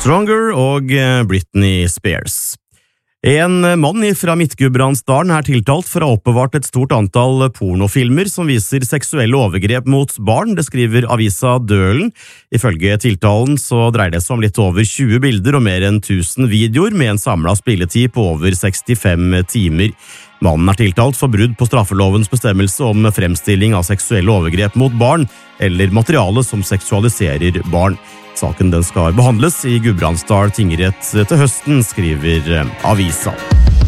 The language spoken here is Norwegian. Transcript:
Stronger og Britney Spears. En mann fra Midt-Gudbrandsdalen tiltalt for å ha oppbevart et stort antall pornofilmer som viser seksuelle overgrep mot barn, det skriver avisa Dølen. Ifølge tiltalen så dreier det seg om litt over 20 bilder og mer enn 1000 videoer med en samlet spilletid på over 65 timer. Mannen tiltalt for brudd på straffelovens bestemmelse om fremstilling av seksuelle overgrep mot barn eller materiale som seksualiserer barn. Saken den skal behandles i Gudbrandsdal tingrett til høsten, skriver avisa.